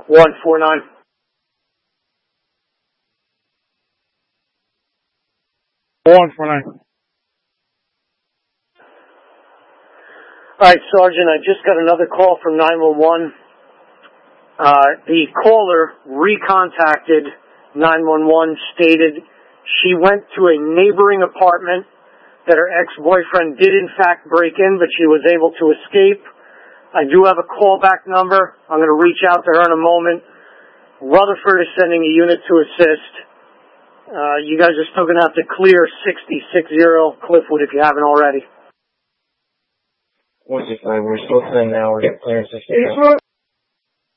149. All right, Sergeant, I just got another call from 911. The caller recontacted 911, stated she went to a neighboring apartment that her ex-boyfriend did in fact break in, but she was able to escape. I do have a callback number. I'm going to reach out to her in a moment. Rutherford is sending a unit to assist. You guys are still going to have to clear 6060 Cliffwood if you haven't already. 165, we're still sending now. We're getting clearance 60.